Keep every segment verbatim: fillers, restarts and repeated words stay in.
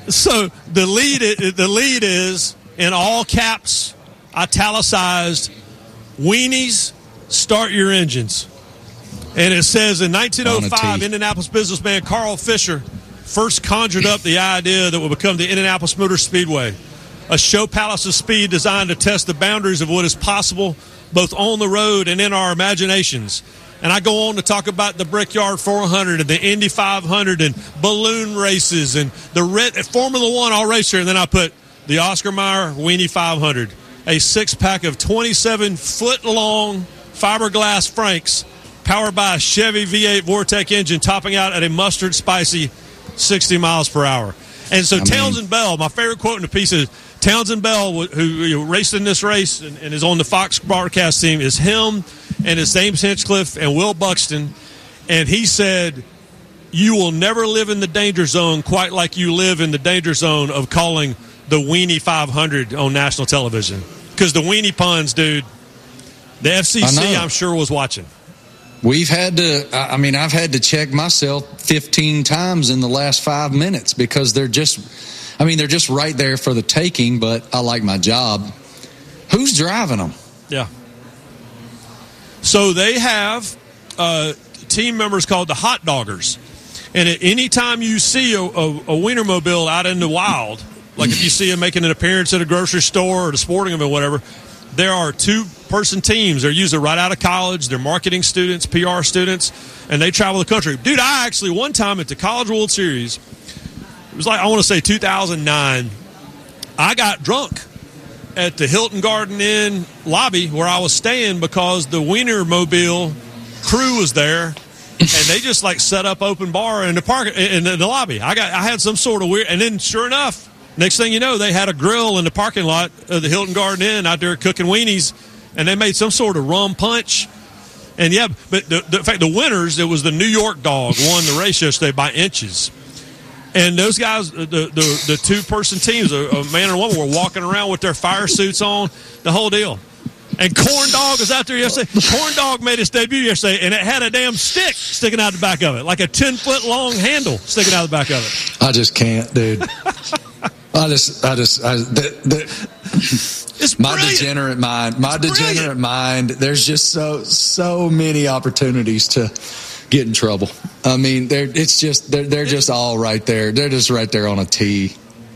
So the lead, the lead is in all caps, italicized, weenies, start your engines. And it says in nineteen oh five, Indianapolis businessman Carl Fisher first conjured up the idea that would become the Indianapolis Motor Speedway, a show palace of speed designed to test the boundaries of what is possible both on the road and in our imaginations. And I go on to talk about the Brickyard four hundred and the Indy five hundred and balloon races and the red, Formula One all race here. And then I put the Oscar Mayer Weenie five hundred, a six-pack of twenty-seven foot long fiberglass Franks powered by a Chevy V eight Vortec engine, topping out at a mustard spicy sixty miles per hour. And so I Townsend mean, Bell, my favorite quote in the piece is, Townsend Bell, who, who raced in this race and, and is on the Fox broadcast team, is him and it's James Hinchcliffe and Will Buxton. And he said, you will never live in the danger zone quite like you live in the danger zone of calling the Weenie five hundred on national television. Because the Weenie puns, dude, the F C C, I'm sure, was watching. We've had to, I mean, I've had to check myself fifteen times in the last five minutes because they're just, I mean, they're just right there for the taking, but I like my job. Who's driving them? Yeah. So they have uh, team members called the Hot Doggers. And at any time you see a, a, a Wienermobile out in the wild, like if you see them making an appearance at a grocery store or the sporting event or whatever, there are two-person teams. They're usually right out of college. They're marketing students, P R students, and they travel the country. Dude, I actually, one time at the College World Series, it was like, I want to say two thousand nine, I got drunk at the Hilton Garden Inn lobby where I was staying because the Wienermobile crew was there, and they just, like, set up open bar in the park in the, in the lobby. I got, I had some sort of weird, and then sure enough, next thing you know, they had a grill in the parking lot of the Hilton Garden Inn out there cooking weenies, and they made some sort of rum punch. And, yeah, but the, the, in fact, the winners, it was the New York Dog, won the race yesterday by inches. And those guys, the the, the two-person teams, a, a man and a woman, were walking around with their fire suits on, the whole deal. And Corn Dog was out there yesterday. Corn Dog made his debut yesterday, and it had a damn stick sticking out the back of it, like a ten-foot-long handle sticking out the back of it. I just can't, dude. I just, I just, I, the, the, it's my brilliant. degenerate mind, my it's degenerate brilliant. mind. There's just so, so many opportunities to get in trouble. I mean, they're, it's just, they're, they're just all right there. They're just right there on a tee.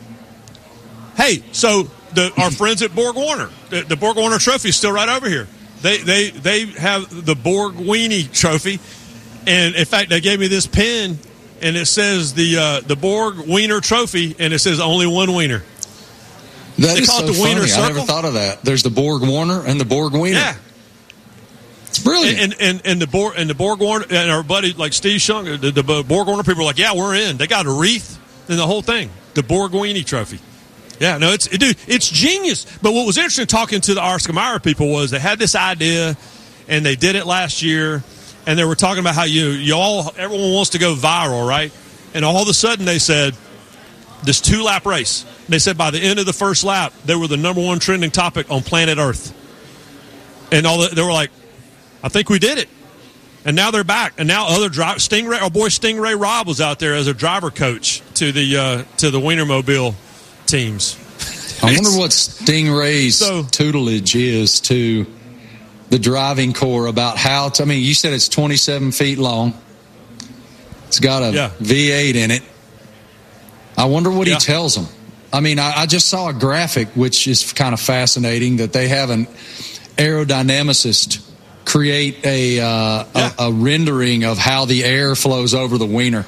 Hey, so the, our friends at Borg Warner, the, the Borg Warner Trophy is still right over here. They, they, they have the Borg Weenie Trophy, and in fact, they gave me this pin. And it says the uh, the Borg Wiener Trophy, and it says only one wiener. That they is call so it the funny. Wiener Circle. I never thought of that. There's the Borg Warner and the Borg Wiener. Yeah, it's brilliant. And and, and, and the Borg and the Borg Warner and our buddy like Steve Shunk, the, the Borg Warner people are like, yeah, we're in. They got a wreath and the whole thing. The Borg Weenie Trophy. Yeah, no, it's it, dude, it's genius. But what was interesting talking to the Oscar Mayer people was they had this idea, and they did it last year, and they were talking about how you you all everyone wants to go viral, right? And all of a sudden they said, this two-lap race, they said by the end of the first lap, they were the number one trending topic on planet Earth. And all the, they were like, I think we did it. And now they're back. And now other drive, Stingray, our boy Stingray Robb was out there as a driver coach to the uh, to the Wienermobile teams. I wonder what Stingray's so, tutelage is to the driving corps about how to, I mean, you said it's twenty-seven feet long. It's got a yeah. V eight in it. I wonder what yeah. he tells them. I mean, I, I just saw a graphic, which is kind of fascinating, that they have an aerodynamicist create a, uh, yeah. a, a rendering of how the air flows over the wiener.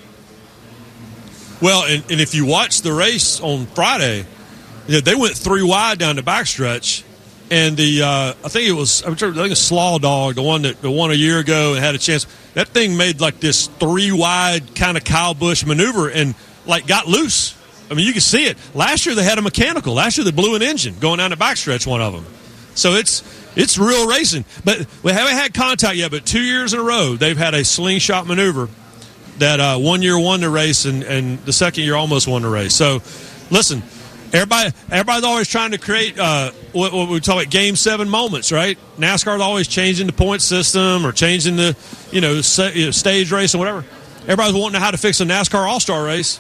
Well, and, and if you watch the race on Friday, you know, they went three wide down the backstretch. And the uh, I think it was I think a Slaw Dog, the one that the won a year ago and had a chance. That thing made like this three wide kind of Kyle Busch maneuver and like got loose. I mean, you can see it. Last year they had a mechanical. Last year they blew an engine going down the backstretch. One of them. So it's it's real racing. But we haven't had contact yet. But two years in a row they've had a slingshot maneuver that uh, one year won the race and, and the second year almost won the race. So listen. Everybody, everybody's always trying to create uh, what, what we call it game seven moments, right? NASCAR's always changing the point system or changing the, you know, stage race or whatever. Everybody's wanting to know how to fix a NASCAR All-Star race.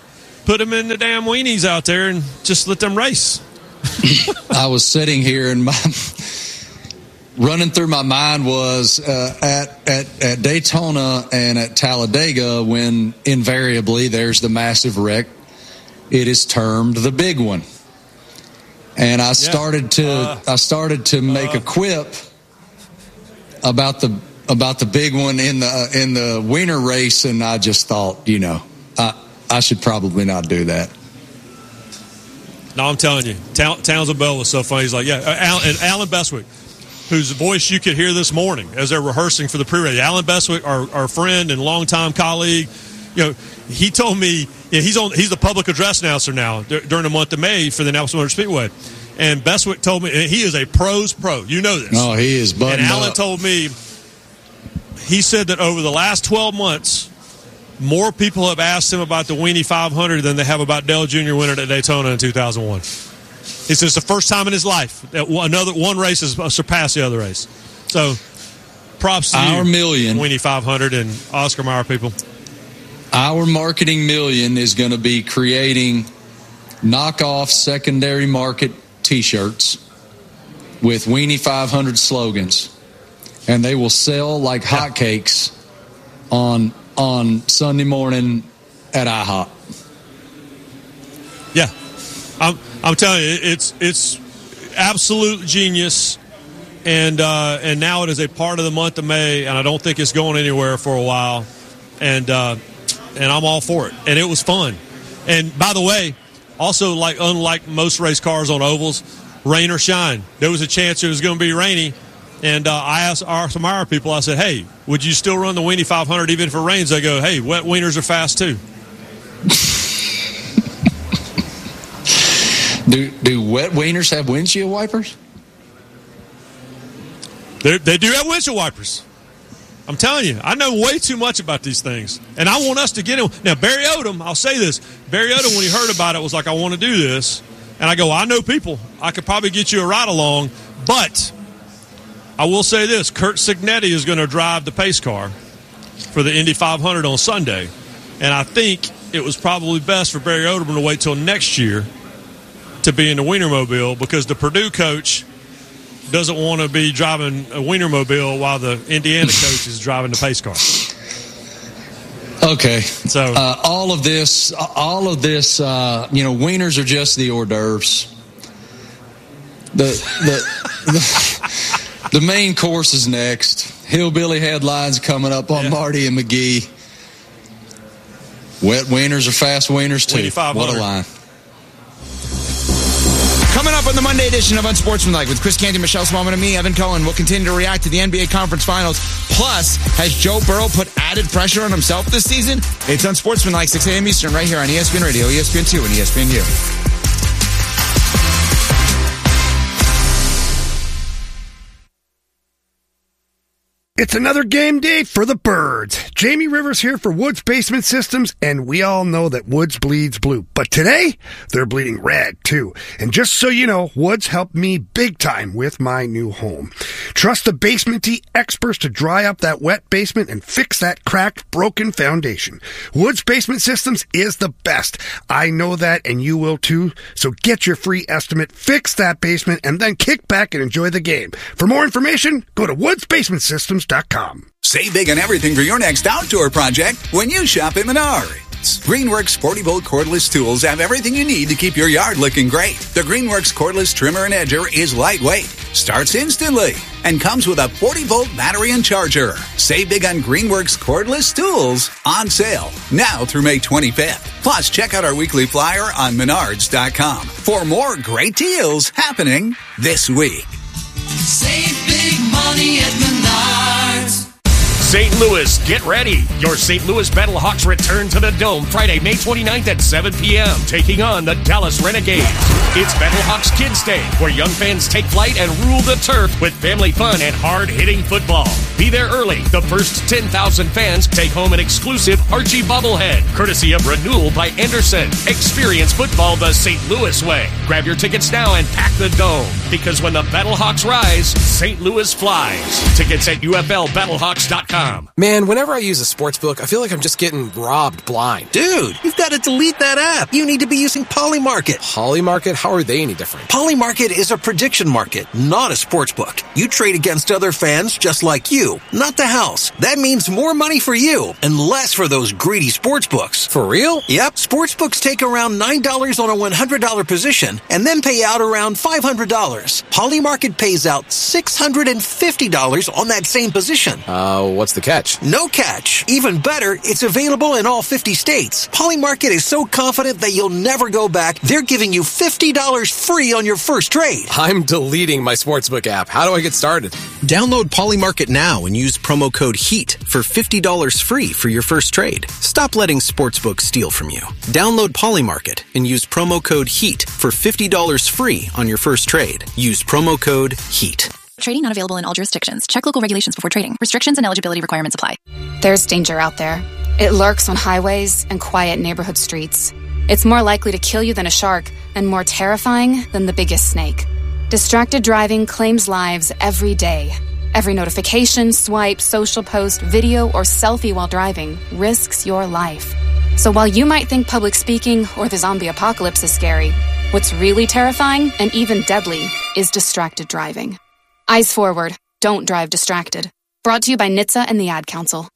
put them in the damn weenies out there and just let them race. I was sitting here and my running through my mind was uh, at, at, at Daytona and at Talladega when invariably there's the massive wreck. It is termed the big one. And I started to uh, I started to make uh, a quip about the about the big one in the in the winter race, and I just thought, you know, I I should probably not do that. No, I'm telling you, Townsend Bell was so funny. He's like, yeah, Alan, and Alan Bestwick, whose voice you could hear this morning as they're rehearsing for the pre-race. Alan Bestwick, our our friend and longtime colleague, you know, he told me. Yeah, he's on. He's the public address announcer now d- during the month of May for the Indianapolis Motor Speedway. And Bestwick told me he is a pro's pro. You know this. Oh, he is. And Alan up. told me he said that over the last twelve months, more people have asked him about the Weenie five hundred than they have about Dale Junior winning at Daytona in two thousand one. He says it's the first time in his life that another one race has surpassed the other race. So, props to our you, million Weenie five hundred and Oscar Mayer people. Our marketing million is going to be creating knockoff secondary market T-shirts with Weenie five hundred slogans, and they will sell like hotcakes on on Sunday morning at IHOP. Yeah, I'm I'm telling you, it's it's absolute genius, and uh, and now it is a part of the month of May, and I don't think it's going anywhere for a while, and. Uh, And I'm all for it. And it was fun. And by the way, also, like unlike most race cars on ovals, rain or shine, there was a chance it was going to be rainy. And uh, I asked our some of our people, I said, hey, would you still run the Weenie five hundred even if it rains? They go, hey, wet wieners are fast too. do do wet wieners have windshield wipers? They're, they do have windshield wipers. I'm telling you, I know way too much about these things. And I want us to get in. Now, Barry Odom, I'll say this. Barry Odom, when he heard about it, was like, I want to do this. And I go, I know people. I could probably get you a ride along. But I will say this. Kurt Signetti is going to drive the pace car for the Indy five hundred on Sunday. And I think it was probably best for Barry Odom to wait till next year to be in the Wienermobile because the Purdue coach doesn't want to be driving a Wienermobile while the Indiana coach is driving the pace car. Okay. So uh, all of this, all of this, uh, you know, wieners are just the hors d'oeuvres. The the the, the main course is next. Hillbilly headlines coming up on yeah. Marty and McGee. Wet wieners are fast wieners too. What a line. Coming up on the Monday edition of Unsportsmanlike with Chris Canty, Michelle Smallman, and me, Evan Cohen. We'll continue to react to the N B A Conference Finals. Plus, has Joe Burrow put added pressure on himself this season? It's Unsportsmanlike, six a.m. Eastern, right here on E S P N Radio, E S P N two, and E S P N U. It's another game day for the Birds. Jamie Rivers here for Woods Basement Systems, and we all know that Woods bleeds blue. But today, they're bleeding red, too. And just so you know, Woods helped me big time with my new home. Trust the Basement-y experts to dry up that wet basement and fix that cracked, broken foundation. Woods Basement Systems is the best. I know that, and you will too. So get your free estimate, fix that basement, and then kick back and enjoy the game. For more information, go to woods basement systems dot com. Save big on everything for your next outdoor project when you shop at Menards. Greenworks forty-volt cordless tools have everything you need to keep your yard looking great. The Greenworks cordless trimmer and edger is lightweight, starts instantly, and comes with a forty-volt battery and charger. Save big on Greenworks cordless tools on sale now through May twenty-fifth. Plus, check out our weekly flyer on menards dot com for more great deals happening this week. Save big money at Menards. Saint Louis, get ready. Your Saint Louis Battlehawks return to the Dome Friday, May twenty-ninth at seven p.m., taking on the Dallas Renegades. It's Battlehawks Kids Day, where young fans take flight and rule the turf with family fun and hard-hitting football. Be there early. The first ten thousand fans take home an exclusive Archie bobblehead, courtesy of Renewal by Anderson. Experience football the Saint Louis way. Grab your tickets now and pack the Dome, because when the Battlehawks rise, Saint Louis flies. Tickets at U F L battlehawks dot com. com. Man, whenever I use a sportsbook, I feel like I'm just getting robbed blind. Dude, you've got to delete that app. You need to be using Polymarket. Polymarket? How are they any different? Polymarket is a prediction market, not a sportsbook. You trade against other fans just like you, not the house. That means more money for you and less for those greedy sportsbooks. For real? Yep. Sportsbooks take around nine dollars on a one hundred dollars position and then pay out around five hundred dollars. Polymarket pays out six hundred fifty dollars on that same position. Uh, what's the catch? No catch. Even better, it's available in all fifty states. Polymarket is so confident that you'll never go back, they're giving you fifty dollars free on your first trade. I'm deleting my sportsbook app. How do I get started? Download Polymarket now and use promo code HEAT for fifty dollars free for your first trade. Stop letting sportsbooks steal from you. Download Polymarket and use promo code HEAT for fifty dollars free on your first trade. Use promo code HEAT. Trading not available in all jurisdictions. Check local regulations before trading. Restrictions and eligibility requirements apply. There's danger out there. It lurks on highways and quiet neighborhood streets. It's more likely to kill you than a shark and more terrifying than the biggest snake. Distracted driving claims lives every day. Every notification, swipe, social post, video, or selfie while driving risks your life. So while you might think public speaking or the zombie apocalypse is scary, what's really terrifying and even deadly is distracted driving. Eyes forward. Don't drive distracted. Brought to you by N H T S A and the Ad Council.